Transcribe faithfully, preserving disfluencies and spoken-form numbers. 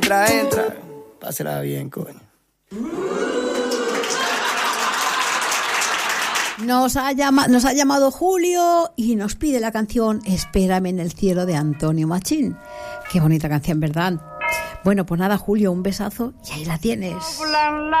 Entra, entra, pásela bien, coño. Nos ha, llama, nos ha llamado Julio y nos pide la canción Espérame en el cielo de Antonio Machín. Qué bonita canción, ¿verdad? Bueno, pues nada, Julio, un besazo y ahí la tienes.